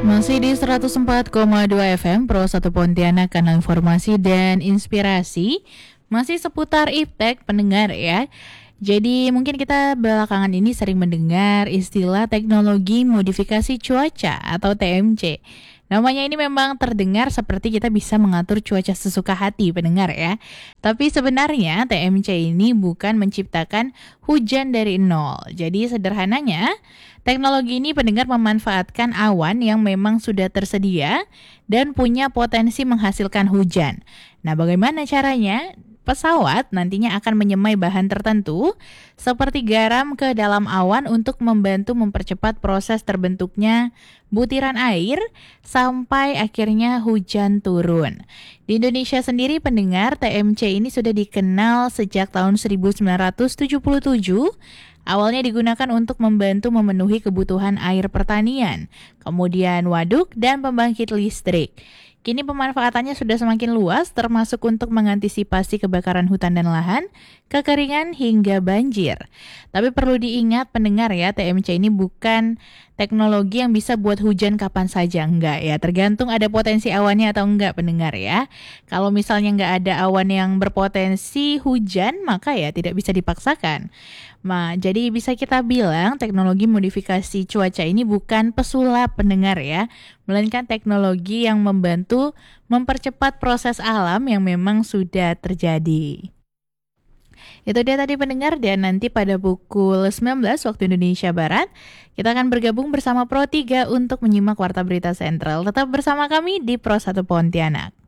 Masih di 104,2 FM Pro 1 Pontianak, kanal informasi dan inspirasi. Masih seputar iptek pendengar ya. Jadi mungkin kita belakangan ini sering mendengar istilah teknologi modifikasi cuaca atau TMC. Namanya ini memang terdengar seperti kita bisa mengatur cuaca sesuka hati pendengar ya. Tapi sebenarnya TMC ini bukan menciptakan hujan dari nol. Jadi sederhananya, teknologi ini pendengar memanfaatkan awan yang memang sudah tersedia dan punya potensi menghasilkan hujan. Nah, bagaimana caranya? Pesawat nantinya akan menyemai bahan tertentu seperti garam ke dalam awan untuk membantu mempercepat proses terbentuknya butiran air sampai akhirnya hujan turun. Di Indonesia sendiri pendengar, TMC ini sudah dikenal sejak tahun 1977. Awalnya digunakan untuk membantu memenuhi kebutuhan air pertanian, kemudian waduk dan pembangkit listrik. Kini pemanfaatannya sudah semakin luas, termasuk untuk mengantisipasi kebakaran hutan dan lahan, kekeringan hingga banjir. Tapi perlu diingat pendengar ya, TMC ini bukan teknologi yang bisa buat hujan kapan saja, enggak ya. Tergantung ada potensi awannya atau enggak pendengar ya. Kalau misalnya enggak ada awan yang berpotensi hujan, maka ya tidak bisa dipaksakan. Nah, jadi bisa kita bilang teknologi modifikasi cuaca ini bukan pesulap pendengar ya, melainkan teknologi yang membantu mempercepat proses alam yang memang sudah terjadi. Itu dia tadi pendengar, dan nanti pada pukul 19 waktu Indonesia Barat, kita akan bergabung bersama Pro 3 untuk menyimak Warta Berita Sentral. Tetap bersama kami di Pro 1 Pontianak.